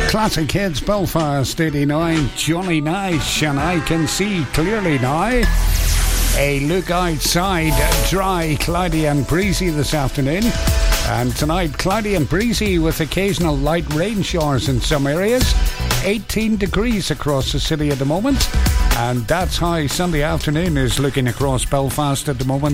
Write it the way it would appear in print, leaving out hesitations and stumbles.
Classic hits, Belfast 89, Johnny Nash, and I Can See Clearly Now. A look outside, dry, cloudy and breezy this afternoon. And tonight, cloudy and breezy with occasional light rain showers in some areas. 18 degrees across the city at the moment. And that's how Sunday afternoon is looking across Belfast at the moment.